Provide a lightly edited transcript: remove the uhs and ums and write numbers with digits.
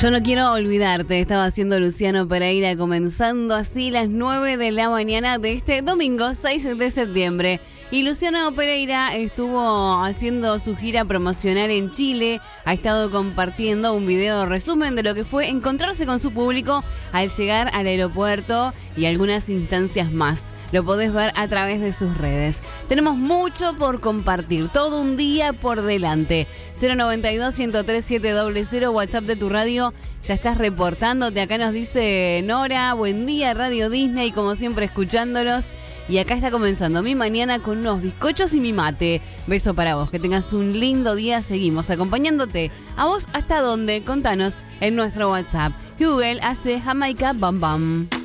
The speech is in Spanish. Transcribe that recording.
Yo no quiero olvidarte, estaba haciendo Luciano Pereira, comenzando así las 9 de la mañana de este domingo 6 de septiembre. Y Luciano Pereira estuvo haciendo su gira promocional en Chile, ha estado compartiendo un video resumen de lo que fue encontrarse con su público al llegar al aeropuerto y algunas instancias más. Lo podés ver a través de sus redes. Tenemos mucho por compartir, todo un día por delante. 092-103-700, WhatsApp de tu radio. Ya estás reportándote, acá nos dice Nora, buen día Radio Disney, como siempre escuchándolos. Y acá está comenzando mi mañana con unos bizcochos y mi mate. Beso para vos, que tengas un lindo día, seguimos acompañándote. ¿A vos hasta dónde? Contanos en nuestro WhatsApp. Google hace Jamaica Bam Bam.